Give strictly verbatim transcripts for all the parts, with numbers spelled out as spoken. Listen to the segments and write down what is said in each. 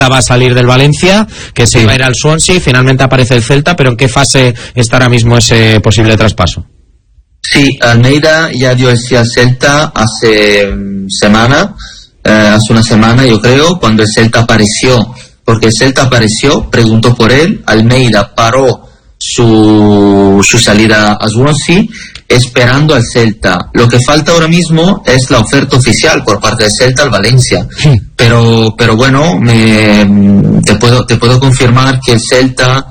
va a salir del Valencia, que se sí. va a ir al Swansea, finalmente aparece el Celta, pero ¿en qué fase está ahora mismo ese posible traspaso? Sí, Almeida ya dio el sí al Celta hace um, semana, eh, hace una semana yo creo, cuando el Celta apareció, porque el Celta apareció, preguntó por él, Almeida paró su, su salida a Swansea, esperando al Celta. Lo que falta ahora mismo es la oferta oficial por parte del Celta al Valencia. Sí. Pero, pero bueno, me, te puedo, te puedo confirmar que el Celta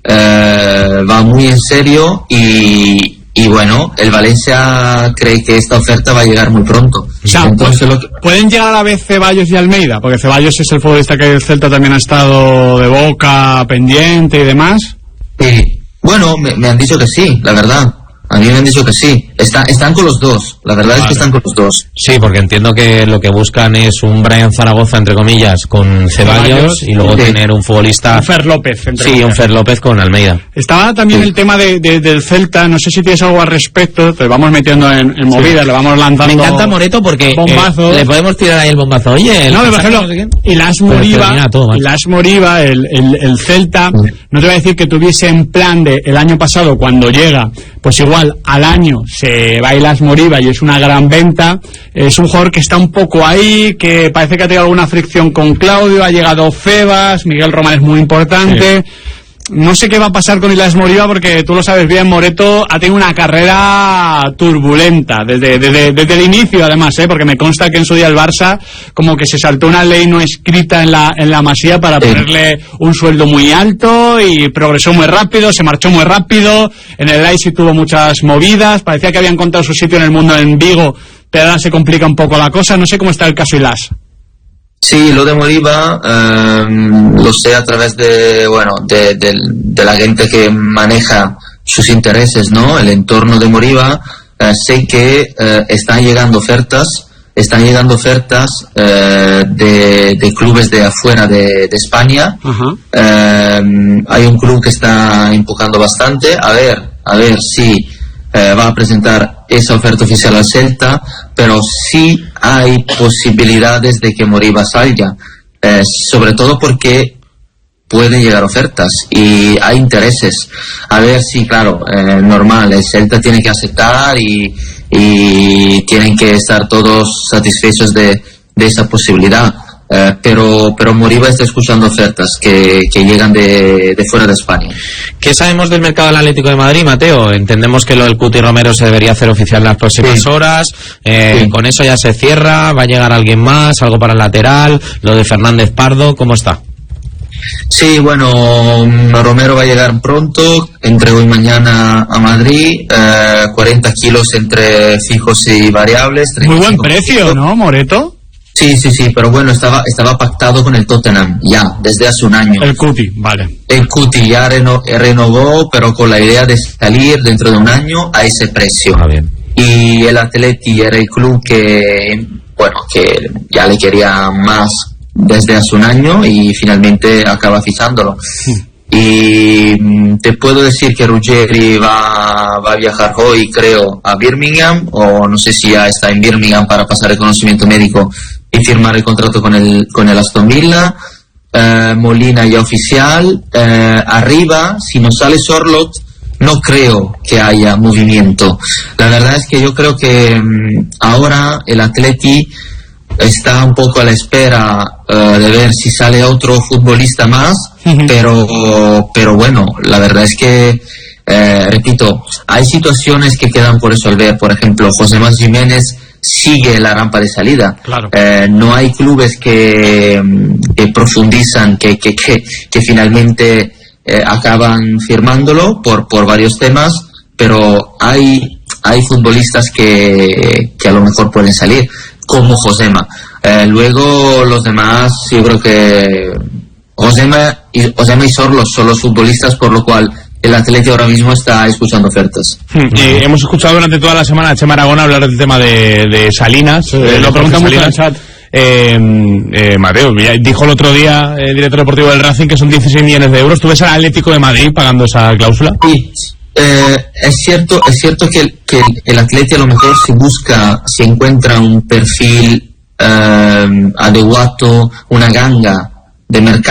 eh, va muy en serio y, y bueno, el Valencia cree que esta oferta va a llegar muy pronto. O sea, Entonces, pues, lo que... ¿pueden llegar a la vez Ceballos y Almeida? Porque Ceballos es el futbolista que el Celta también ha estado de boca pendiente y demás. Sí. Bueno, me, me han dicho que sí, la verdad. A mí me han dicho que sí. Está, están con los dos. La verdad vale. es que están con los dos. Sí, porque entiendo que lo que buscan es un Brian Zaragoza, entre comillas, con Ceballos, Ceballos y luego sí. tener un futbolista... Un Fer López. Entre sí, comillas. un Fer López con Almeida. Estaba también sí. el tema de, de, del Celta. No sé si tienes algo al respecto. Te vamos metiendo en, en movidas, sí. le vamos lanzando... Me encanta Moreto porque eh, le podemos tirar ahí el bombazo. Oye, el no, por ejemplo, Ilas Moriba, Ilas Moriba, el, el, el Celta, sí. no te voy a decir que tuviese en plan de el año pasado, cuando llega, pues igual al año se va Ilas Moriba y es una gran venta. Es un jugador que está un poco ahí, que parece que ha tenido alguna fricción con Claudio, ha llegado Febas, Miguel Román es muy importante. Sí. No sé qué va a pasar con Ilas Moriba porque tú lo sabes bien, Moreto ha tenido una carrera turbulenta desde, desde, desde el inicio además, ¿eh? Porque me consta que en su día el Barça como que se saltó una ley no escrita en la, en la Masía para ponerle un sueldo muy alto y progresó muy rápido, se marchó muy rápido, en el Leipzig tuvo muchas movidas, parecía que había encontrado su sitio en el mundo en Vigo, pero ahora se complica un poco la cosa. No sé cómo está el caso Ilas. Sí, lo de Moriba eh, lo sé a través de, bueno, de, de, de la gente que maneja sus intereses, ¿no? El entorno de Moriba. Eh, sé que eh, están llegando ofertas, están llegando ofertas eh, de, de clubes de afuera de, de España. Uh-huh. Eh, hay un club que está empujando bastante. A ver, a ver si eh, va a presentar esa oferta oficial al Celta, pero sí hay posibilidades de que Moriba salga, eh, sobre todo porque pueden llegar ofertas y hay intereses. A ver si, claro, eh, normal, el Celta tiene que aceptar y, y tienen que estar todos satisfechos de, de esa posibilidad. Uh, pero pero Moriba está escuchando ofertas que, que llegan de, de fuera de España. ¿Qué sabemos del mercado del Atlético de Madrid, Mateo? Entendemos que lo del Cuti Romero se debería hacer oficial en las próximas sí. horas. Eh, sí. Con eso ya se cierra. ¿Va a llegar alguien más? ¿Algo para el lateral? ¿Lo de Fernández Pardo? ¿Cómo está? Sí, bueno, Romero va a llegar pronto, entre hoy y mañana a Madrid, eh, cuarenta kilos entre fijos y variables. Muy buen precio, kilos. ¿No, Moreto? Sí, sí, sí, pero bueno, estaba estaba pactado con el Tottenham ya, desde hace un año. El Cuti, vale. El Cuti ya reno, renovó, pero con la idea de salir dentro de un año a ese precio. Ah, bien. Y el Atleti era el club que, bueno, que ya le quería más desde hace un año y finalmente acaba fichándolo. Sí. Y te puedo decir que Ruggeri va, va a viajar hoy, creo, a Birmingham, o no sé si ya está en Birmingham para pasar el conocimiento médico y firmar el contrato con el, con el Aston Villa. Eh, Molina ya oficial. Eh, arriba, si no sale Sorloth, no creo que haya movimiento. La verdad es que yo creo que um, ahora el Atleti está un poco a la espera uh, de ver si sale otro futbolista más, uh-huh. pero pero bueno, la verdad es que eh, repito, hay situaciones que quedan por resolver. Por ejemplo, José Más Jiménez sigue la rampa de salida. Claro. Eh, no hay clubes que, que profundizan, que, que, que, que finalmente eh, acaban firmándolo por, por varios temas, pero hay, hay futbolistas que, que a lo mejor pueden salir, como Josema. Eh, luego los demás, yo creo que Josema y, Josema y Sorloth son los futbolistas, por lo cual el Atlético ahora mismo está escuchando ofertas. Hmm. Y hemos escuchado durante toda la semana a Chema Aragón hablar del tema de, de Salinas. Sí, eh, lo pregunta mucho en el chat. Eh, eh, Mateo, dijo el otro día el director deportivo del Racing que son dieciséis millones de euros. ¿Tú ves al Atlético de Madrid pagando esa cláusula? Sí. Eh, es cierto, es cierto que, el, que el Atleti a lo mejor si busca, si encuentra un perfil eh, adecuado, una ganga de mercado